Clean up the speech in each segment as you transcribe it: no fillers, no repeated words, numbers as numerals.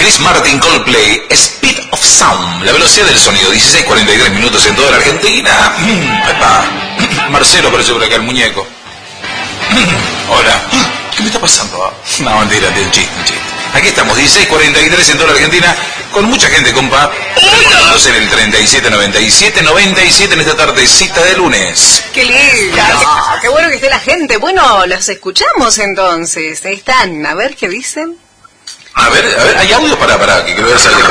Chris Martin, Coldplay, Speed of Sound, la velocidad del sonido, 16:43 minutos en toda la Argentina. Marcelo apareció por acá, el muñeco. Hola. ¿Qué me está pasando? No, mentira, un chiste. Aquí estamos, 16:43 en toda la Argentina, con mucha gente, compa. Recordándose en el 3797 en esta tardecita de lunes. ¡Qué lindo! ¡Qué bueno que esté la gente! Bueno, los escuchamos entonces. Ahí están, a ver qué dicen. A ver, hay audio para que quiero ver salir.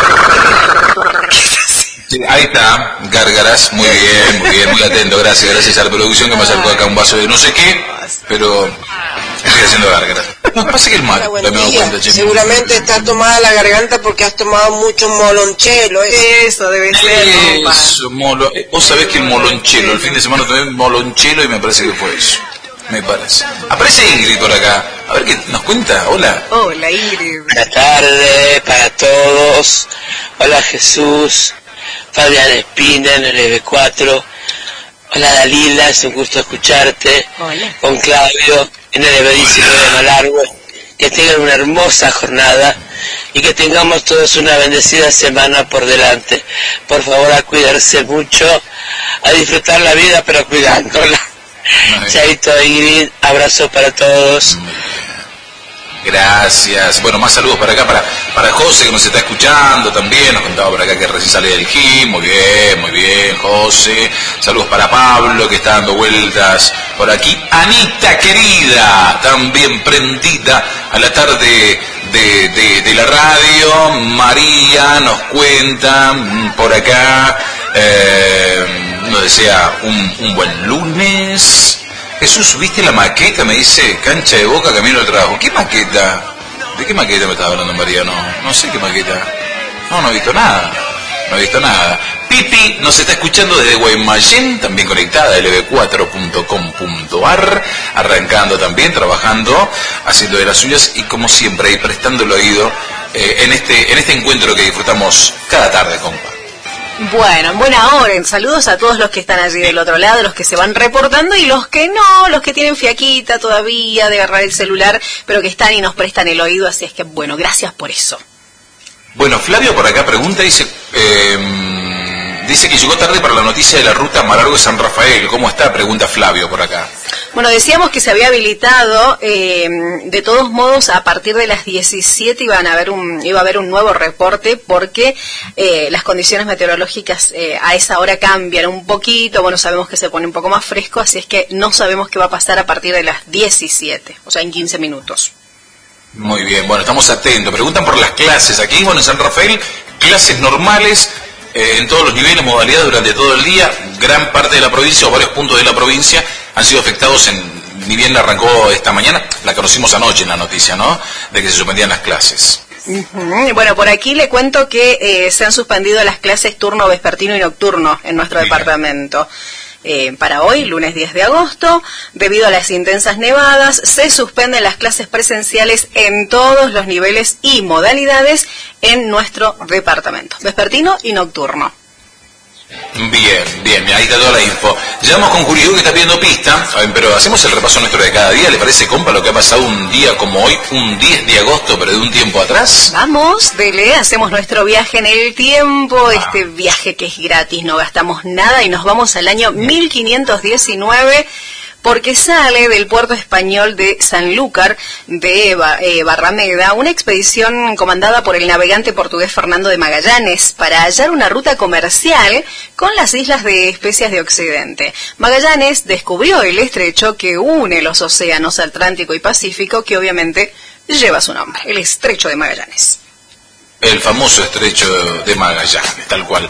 Sí, ahí está, Gárgaras, muy bien, muy atento, gracias a la producción que me acercó acá un vaso de no sé qué, pero estoy haciendo Gárgaras. No, pasa que el mal, me he dado cuenta, che. Seguramente está tomada la garganta porque has tomado mucho molonchelo. Eso debe ser. Eso, vos sabés que el molonchelo, el fin de semana tomé molonchelo y me parece que fue eso. Me parece. Aparece Ingrid por acá. A ver qué nos cuenta. Hola. Hola, Ingrid. Buenas tardes para todos. Hola, Jesús. Fabián Espina en el EB4. Hola, Dalila. Es un gusto escucharte. Hola. Con Claudio en el EB19 de Malargüe. Que tengan una hermosa jornada y que tengamos todos una bendecida semana por delante. Por favor, a cuidarse mucho, a disfrutar la vida, pero cuidándola. Chaito, Ingrid, abrazo para todos. Gracias. Bueno, más saludos para acá, para José, que nos está escuchando también. Nos contaba por acá que recién sale del gym. Muy bien, José. Saludos para Pablo, que está dando vueltas por aquí. Anita, querida, también prendida a la tarde de la radio. María nos cuenta por acá. Nos desea un buen lunes. Jesús, ¿viste la maqueta? Me dice, cancha de Boca, camino al trabajo. ¿Qué maqueta? ¿De qué maqueta me estás hablando, María? No sé qué maqueta. No he visto nada. Pipi nos está escuchando desde Guaymallén, también conectada, lb4.com.ar, arrancando también, trabajando, haciendo de las suyas y como siempre ahí prestando el oído en este encuentro que disfrutamos cada tarde, compa. Bueno, en buena hora, saludos a todos los que están allí del otro lado, los que se van reportando y los que no, los que tienen fiaquita todavía de agarrar el celular, pero que están y nos prestan el oído, así es que bueno, gracias por eso. Bueno, Flavio por acá pregunta, dice que llegó tarde para la noticia de la ruta Malargüe-San Rafael. ¿Cómo está? Pregunta Flavio por acá. Bueno, decíamos que se había habilitado, de todos modos, a partir de las 17 iba a haber un nuevo reporte porque las condiciones meteorológicas a esa hora cambian un poquito. Bueno, sabemos que se pone un poco más fresco, así es que no sabemos qué va a pasar a partir de las 17, o sea, en 15 minutos. Muy bien, bueno, estamos atentos. Preguntan por las clases aquí, bueno, en San Rafael, clases normales en todos los niveles, modalidades durante todo el día. Gran parte de la provincia o varios puntos de la provincia han sido afectados ni bien arrancó esta mañana, la conocimos anoche en la noticia, ¿no? De que se suspendían las clases. Bueno, por aquí le cuento que se han suspendido las clases turno vespertino y nocturno en nuestro departamento. Para hoy, lunes 10 de agosto, debido a las intensas nevadas, se suspenden las clases presenciales en todos los niveles y modalidades en nuestro departamento, vespertino y nocturno. Bien, ahí está toda la info. Llevamos con Julián que está pidiendo pista, pero hacemos el repaso nuestro de cada día. ¿Le parece, compa, lo que ha pasado un día como hoy, un 10 de agosto, pero de un tiempo atrás? Vamos, dele, hacemos nuestro viaje en el tiempo, este viaje que es gratis, no gastamos nada y nos vamos al año 1519, porque sale del puerto español de Sanlúcar de Barrameda una expedición comandada por el navegante portugués Fernando de Magallanes para hallar una ruta comercial con las islas de Especias de Occidente. Magallanes descubrió el estrecho que une los océanos Atlántico y Pacífico, que obviamente lleva su nombre, el Estrecho de Magallanes. El famoso Estrecho de Magallanes, tal cual.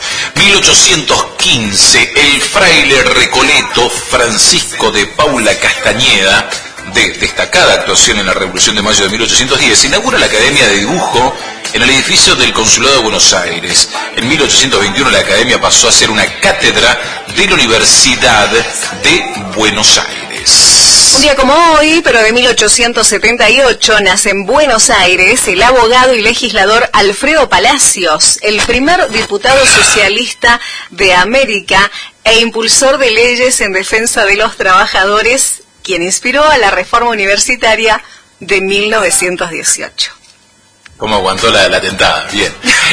1815, el fraile recoleto Francisco de Paula Castañeda, de destacada actuación en la Revolución de Mayo de 1810, inaugura la Academia de Dibujo en el edificio del Consulado de Buenos Aires. En 1821 la Academia pasó a ser una cátedra de la Universidad de Buenos Aires. Un día como hoy, pero de 1878, nace en Buenos Aires el abogado y legislador Alfredo Palacios, el primer diputado socialista de América e impulsor de leyes en defensa de los trabajadores, quien inspiró a la reforma universitaria de 1918. cómo aguantó la tentada. Bien.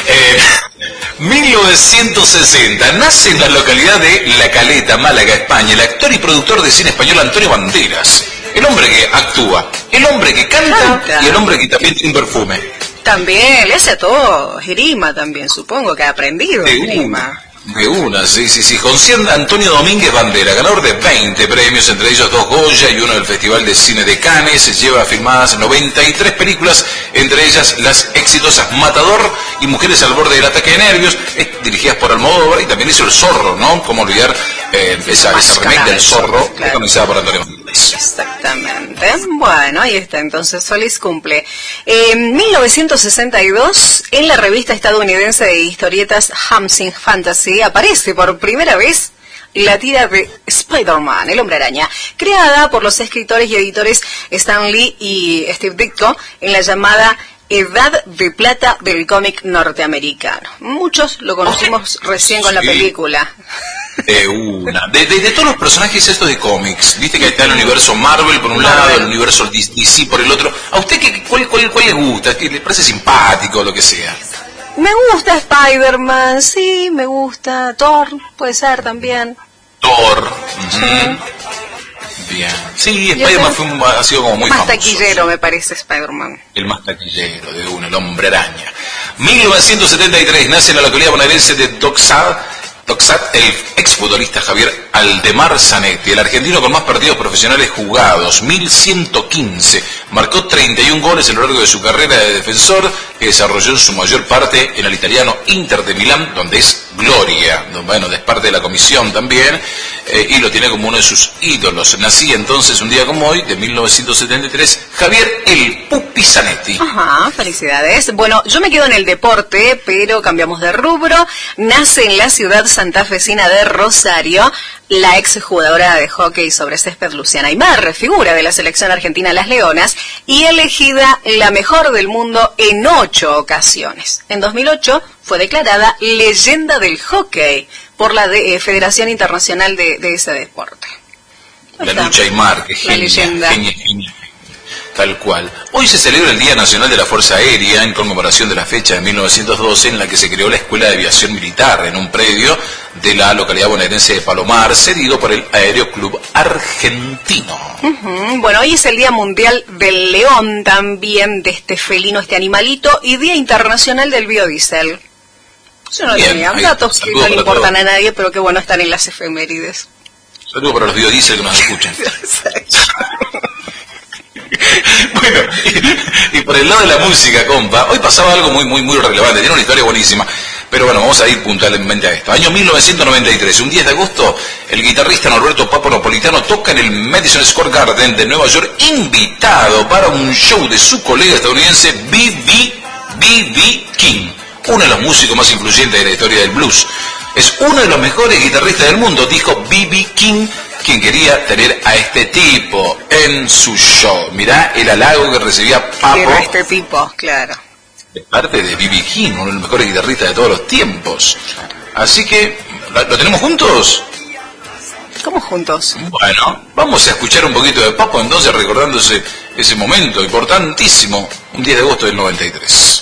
1960, nace en la localidad de La Caleta, Málaga, España, el actor y productor de cine español Antonio Banderas. El hombre que actúa, el hombre que canta y el hombre que también tiene un perfume. También, le hace todo. Esgrima también, supongo que ha aprendido esgrima. De una, sí. José Antonio Domínguez Bandera, ganador de 20 premios, entre ellos 2 Goya y uno del Festival de Cine de Cannes. Se lleva filmadas 93 películas, entre ellas las exitosas Matador y Mujeres al borde del ataque de nervios, dirigidas por Almodóvar, y también hizo El Zorro, ¿no? Cómo olvidar esa remake del Zorro, claro, protagonizada por Antonio Banderas. Exactamente. Bueno, ahí está, entonces, feliz cumple. En 1962, en la revista estadounidense de historietas Amazing Fantasy, aparece por primera vez la tira de Spider-Man, el Hombre Araña, creada por los escritores y editores Stan Lee y Steve Ditko en la llamada Edad de Plata del cómic norteamericano. Muchos lo conocimos recién con la película. De una. De todos los personajes estos de cómics, viste que está el universo Marvel por un lado, el universo DC por el otro. ¿A usted cuál le gusta? ¿Qué le parece simpático o lo que sea? Me gusta Spider-Man, sí, me gusta. Thor, puede ser también. Thor. Sí. Bien. Sí, Spider-Man ha sido como muy famoso. Más taquillero, me parece, Spider-Man. El más taquillero de uno, el Hombre Araña. 1973, nace en la localidad bonaerense de Dockside, el exfutbolista Javier Aldemar Zanetti, el argentino con más partidos profesionales jugados, 1115. Marcó 31 goles a lo largo de su carrera de defensor, que desarrolló en su mayor parte en el italiano Inter de Milán, donde es gloria, bueno, es parte de la comisión también, y lo tiene como uno de sus ídolos. Nacía entonces un día como hoy, de 1973, Javier el Pupi Zanetti. Ajá, felicidades. Bueno, yo me quedo en el deporte, pero cambiamos de rubro. Nace en la ciudad santafesina de Rosario la ex jugadora de hockey sobre césped Luciana Aymar, figura de la selección argentina Las Leonas, y elegida la mejor del mundo en 8 ocasiones. En 2008 fue declarada leyenda del hockey por la Federación Internacional de ese deporte. La lucha Aymar, que genia. Tal cual. Hoy se celebra el Día Nacional de la Fuerza Aérea en conmemoración de la fecha de 1912 en la que se creó la Escuela de Aviación Militar en un predio de la localidad bonaerense de Palomar, cedido por el Aéreo Club Argentino. Bueno, hoy es el Día Mundial del León también, de este felino, este animalito, y Día Internacional del Biodiesel. Yo no tenía datos que no le importan a nadie, pero que bueno, están en las efemérides. Saludos para los biodiesel que nos escuchan. Bueno, y por el lado de la música, compa, hoy pasaba algo muy relevante, tiene una historia buenísima, pero bueno, vamos a ir puntualmente a esto. Año 1993, un 10 de agosto, el guitarrista Norberto Papo Napolitano toca en el Madison Square Garden de Nueva York, invitado para un show de su colega estadounidense B.B. King, uno de los músicos más influyentes de la historia del blues. Es uno de los mejores guitarristas del mundo, dijo B.B. King, quien quería tener a este tipo en su show. Mirá el halago que recibía Papo. Era este tipo, claro. De parte de B.B. King, uno de los mejores guitarristas de todos los tiempos. Así que, ¿lo tenemos juntos? ¿Cómo juntos? Bueno, vamos a escuchar un poquito de Papo entonces, recordándose ese momento importantísimo, un 10 de agosto del 93.